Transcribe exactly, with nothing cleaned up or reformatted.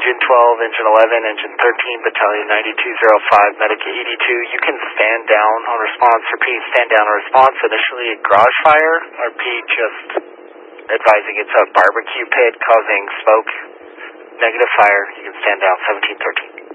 Engine twelve, Engine eleven, Engine thirteen, Battalion ninety-two oh five, Medic eighty-two. You can stand down on response. Repeat, stand down on response. Initially a garage fire. Repeat, just advising it's a barbecue pit causing smoke. Negative fire. You can stand down, seventeen thirteen.